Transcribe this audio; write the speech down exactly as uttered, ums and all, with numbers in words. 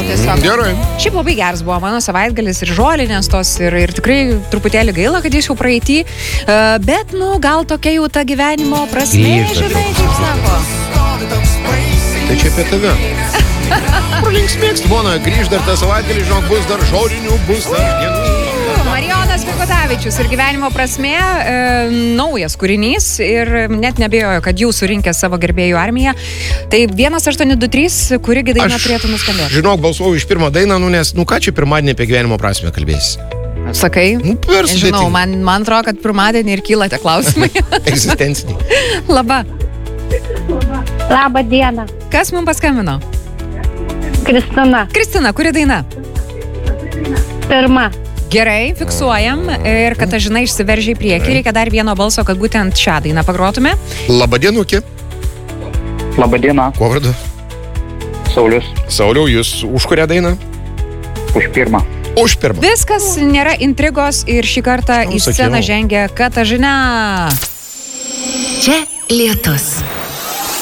tiesiog. Gerai. Šiaip labai geras buvo mano savaitgalis ir žolinės tos ir, ir tikrai truputėlį gaila, kad jis jau praeitį. Uh, bet, nu, gal tokia jau ta gyvenimo prasmė, žinai, kaip sako. Tai čia apie tave. Pralinksmėks, Bona, grįž dar tą savaitgalį, žinok, bus dar žolinių, bus dar dienų. Marijonas Mikutavičius ir gyvenimo prasmė, e, naujas kūrinys ir net nebejoju, kad jūs surinkę savo gerbėjų armiją. Tai vienas aštuoni du trys, kurigi daina turėtų nuskambėti? Žinok, balsuoju iš pirmą dainą, nu nes, nu ką čia pirmadienį apie gyvenimo prasmę kalbėsi? Sakai? Nu, per Žinau, man, man atrodo, kad pirmadienį ir kyla tie klausimai. Egzistenciniai. Laba. Labą dieną. Kas mums paskambino? Kristina. Kristina, kuri daina? Pirma. Gerai, fiksuojam ir Katažina išsiveržė į priekį. Reikia dar vieno balso, kad būtent šią dainą pagrotume. Labadienukė. Labadiena. Kuo vardu? Saulius. Sauliau, jūs už kurią dainą? Už pirmą. Už pirmą. Viskas, nėra intrigos ir šį kartą Aš tau į sceną sakiau. žengia Katažina. Čia Lietus.